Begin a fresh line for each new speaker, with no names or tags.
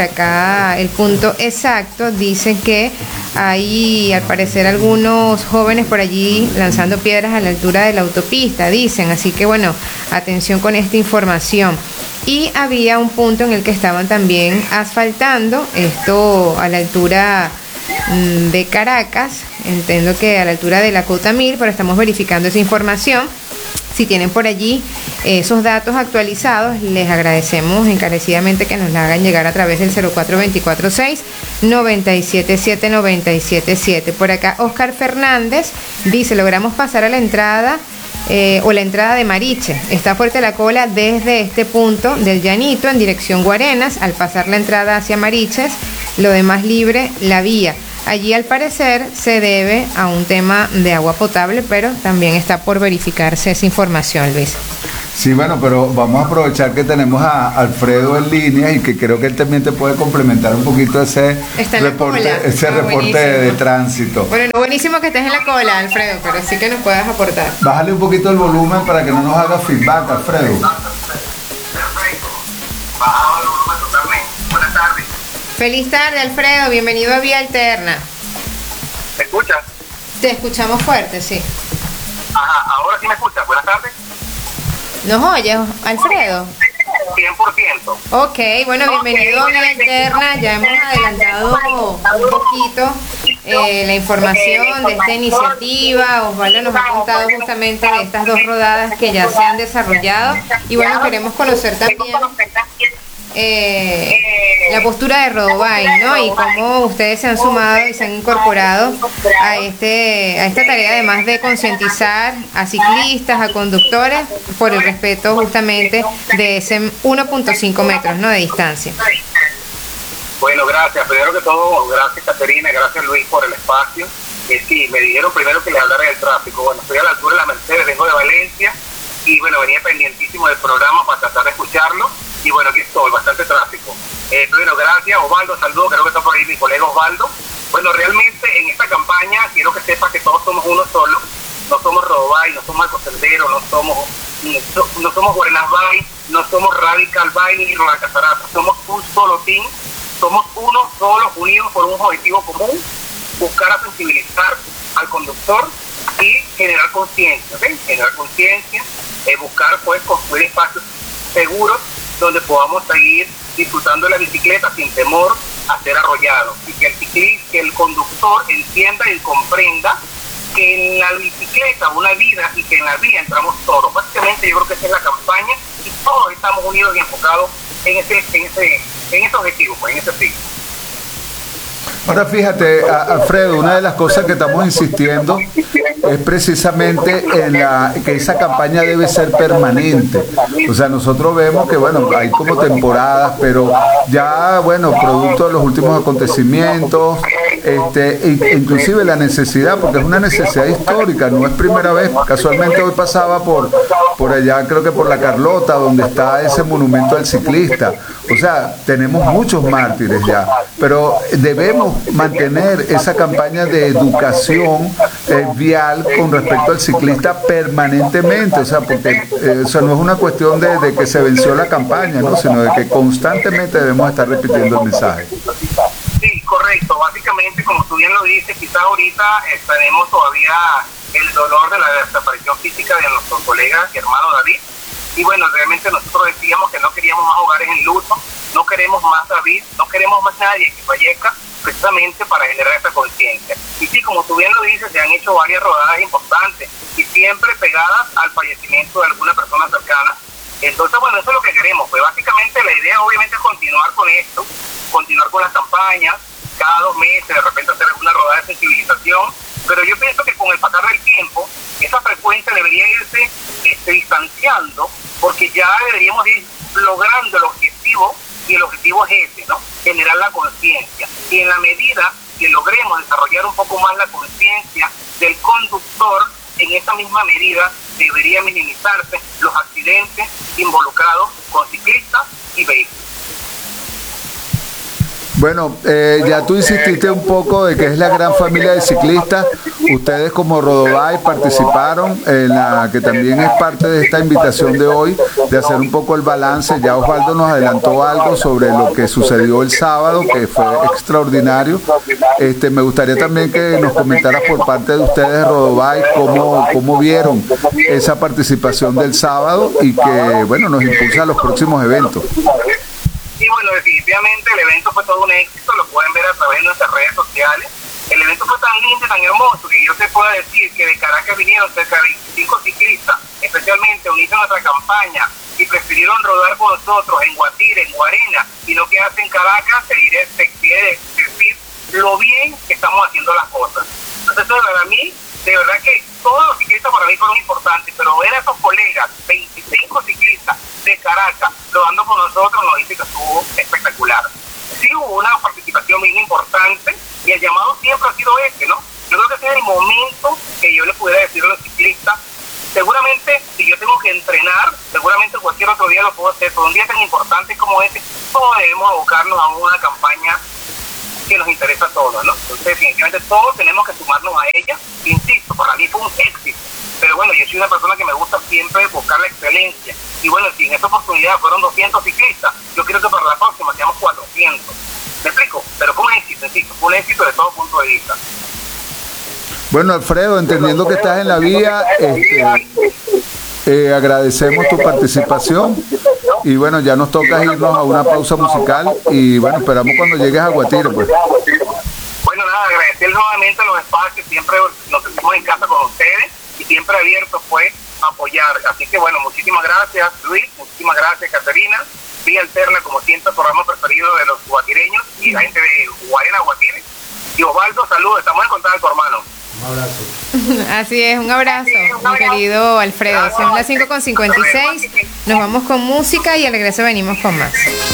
acá el punto exacto. Dice que hay al parecer algunos jóvenes por allí lanzando piedras a la altura de la autopista, dicen, así que bueno, atención con esta información. Y había un punto en el que estaban también asfaltando, esto a la altura de Caracas, entiendo que a la altura de la Cota 1000, pero estamos verificando esa información. Si tienen por allí esos datos actualizados, les agradecemos encarecidamente que nos la hagan llegar a través del 0424-6-977-977. Por acá Oscar Fernández dice, logramos pasar a la entrada o la entrada de Mariche. Está fuerte la cola desde este punto del Llanito en dirección Guarenas. Al pasar la entrada hacia Mariches, lo demás libre la vía. Allí al parecer se debe a un tema de agua potable, pero también está por verificarse esa información, Luis.
Sí, bueno, pero vamos a aprovechar que tenemos a Alfredo en línea y que creo que él también te puede complementar un poquito ese reporte de tránsito.
Bueno, no buenísimo que estés en la cola, Alfredo, pero sí que nos puedas aportar.
Bájale un poquito el volumen para que no nos haga feedback, Alfredo.
Perfecto. Bajado el volumen totalmente. Buenas tardes.
Feliz tarde, Alfredo, bienvenido a Vía Alterna.
¿Me escuchas?
Te escuchamos fuerte, sí.
Ajá, ahora sí me escuchas. Buenas tardes.
¿Nos oyes, Alfredo?
100%.
Ok, bueno, bienvenido a Vía Alterna. Ya hemos adelantado un poquito la información de esta iniciativa. Osvaldo nos ha contado justamente de estas dos rodadas que ya se han desarrollado. Y bueno, queremos conocer también la postura de Rodobain, ¿no? Y cómo ustedes se han sumado y se han incorporado a esta tarea, además de concientizar a ciclistas, a conductores, por el respeto justamente de ese 1.5 metros, ¿no?, de distancia.
Bueno, gracias. Primero que todo, gracias Caterina, gracias Luis por el espacio. Sí, me dijeron primero que les hablara del tráfico. Bueno, estoy a la altura de la Mercedes, vengo de Valencia y bueno, venía pendientísimo del programa para tratar de escucharlo. Y bueno, aquí estoy, bastante tráfico. Bueno, gracias, Osvaldo, saludos, creo que está por ahí mi colega Osvaldo. Bueno, realmente en esta campaña quiero que sepas que todos somos uno solo. No somos Rodobain, no somos Alcosendero, no somos Guarenas Bain, no somos Radical Bain ni Roda Casarata. Somos un solo team, somos uno solo, unidos por un objetivo común, buscar a sensibilizar al conductor y generar conciencia, ¿ok? Generar conciencia, buscar pues construir espacios seguros donde podamos seguir disfrutando de la bicicleta sin temor a ser arrollados, y que el conductor entienda y comprenda que en la bicicleta una vida y que en la vía entramos todos. Básicamente yo creo que esa es la campaña y todos estamos unidos y enfocados en ese objetivo, pues, en ese fin.
Ahora fíjate, Alfredo, una de las cosas que estamos insistiendo es precisamente que esa campaña debe ser permanente. O sea, nosotros vemos que, bueno, hay como temporadas, pero ya, bueno, producto de los últimos acontecimientos, inclusive la necesidad, porque es una necesidad histórica, no es primera vez. Casualmente hoy pasaba por allá, creo que por la Carlota, donde está ese monumento al ciclista. O sea, tenemos muchos mártires ya, pero debemos mantener esa campaña de educación vial con respecto al ciclista permanentemente, o sea, porque eso no es una cuestión de que se venció la campaña, ¿no?, sino de que constantemente debemos estar repitiendo el mensaje.
Sí, correcto. Básicamente, como tú bien lo dices, quizás ahorita tenemos todavía el dolor de la desaparición física de nuestro colega y hermano David. Y bueno, realmente nosotros decíamos que no queríamos más hogares en luto, no queremos más David, no queremos más nadie que fallezca, precisamente para generar esa conciencia. Y sí, como tú bien lo dices, se han hecho varias rodadas importantes y siempre pegadas al fallecimiento de alguna persona cercana. Entonces, bueno, eso es lo que queremos. Pues básicamente la idea obviamente es continuar con esto, continuar con las campañas, cada 2 meses de repente hacer alguna rodada de sensibilización, pero yo pienso que con el pasar del tiempo, esa frecuencia debería irse distanciando, porque ya deberíamos ir logrando el objetivo, y el objetivo es ese, ¿no? Generar la conciencia. Y en la medida que logremos desarrollar un poco más la conciencia del conductor, en esa misma medida debería minimizarse los accidentes involucrados con ciclistas y vehículos.
Bueno, ya tú insististe un poco de que es la gran familia de ciclistas. Ustedes como Rodobay participaron en la que también es parte de esta invitación de hoy, de hacer un poco el balance. Ya Osvaldo nos adelantó algo sobre lo que sucedió el sábado, que fue extraordinario. Me gustaría también que nos comentaras por parte de ustedes, Rodobay, cómo vieron esa participación del sábado y que, bueno, nos impulsa a los próximos eventos.
Y bueno, definitivamente el evento fue todo un éxito, lo pueden ver a través de nuestras redes sociales. El evento fue tan lindo y tan hermoso que yo te puedo decir que de Caracas vinieron cerca de 25 ciclistas, especialmente unidos a nuestra campaña, y prefirieron rodar con nosotros en Guatire, en Guarena, y no quedarse en Caracas, se quiere decir lo bien que estamos haciendo las cosas. Entonces, para mí, de verdad que todos los ciclistas para mí fueron importantes, pero ver a esos colegas, 25 ciclistas de Caracas, rodando con nosotros, nos dice que estuvo espectacular. Sí hubo una participación bien importante y el llamado siempre ha sido este, ¿no? Yo creo que ese es el momento que yo le pudiera decir a los ciclistas. Seguramente, si yo tengo que entrenar, seguramente cualquier otro día lo puedo hacer, pero un día tan importante como este, todos debemos abocarnos a una campaña que nos interesa a todos, ¿no? Entonces, definitivamente todos tenemos que sumarnos a ella. Insisto, para mí fue un éxito, pero bueno, yo soy una persona que me gusta siempre buscar la excelencia, y bueno, si en esta oportunidad fueron 200 ciclistas, yo quiero que para la próxima seamos 400. ¿Me explico? Pero fue un éxito, insisto, fue un éxito de todo punto de vista.
Bueno, Alfredo, entendiendo que estás en la vía, agradecemos tu participación y bueno, ya nos toca irnos a una pausa musical y bueno, esperamos cuando llegues a Guatire, pues.
Bueno, nada, agradecer nuevamente los espacios, siempre nos sentimos en casa con ustedes y siempre abiertos pues a apoyar, así que bueno, muchísimas gracias Luis, muchísimas gracias Caterina, Vía Alterna como siempre el programa preferido de los guatireños y la gente de Guarena, Guatire, y Osvaldo, saludos, estamos en contacto hermano.
Un abrazo.
Así es, un abrazo, mi querido Alfredo. Son las 5:56, nos vamos con música y al regreso venimos con más.